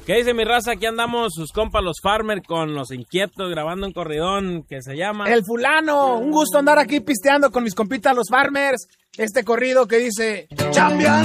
¿Qué dice mi raza? Aquí andamos sus compas los Farmer con los inquietos grabando un corridón que se llama El Fulano. Un gusto andar aquí pisteando con mis compitas los Farmers. Este corrido que dice: chambeando